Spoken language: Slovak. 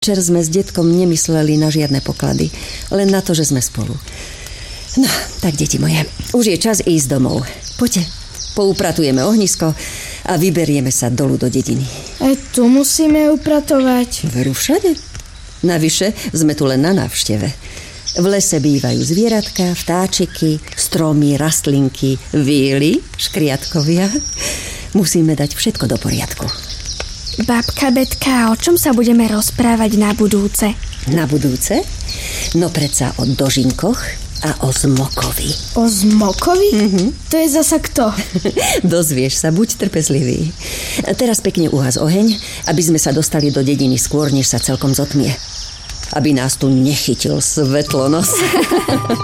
Včer sme s detkom nemysleli na žiadne poklady, len na to, že sme spolu. No, tak deti moje, už je čas ísť domov. Poďte, poupratujeme ohnisko a vyberieme sa dolu do dediny. Aj tu musíme upratovať. Veru všade. Navyše sme tu len na návšteve. V lese bývajú zvieratka, vtáčiky, stromy, rastlinky, víly, škriatkovia. Musíme dať všetko do poriadku. Babka Betka, o čom sa budeme rozprávať na budúce? Na budúce? No predsa o dožinkoch a o zmokovi. O zmokovi? To je zasa kto? Dozvieš sa, buď trpezlivý. Teraz pekne uhas oheň, aby sme sa dostali do dediny skôr, než sa celkom zotmie. Aby nás tu nechytil svetlonos.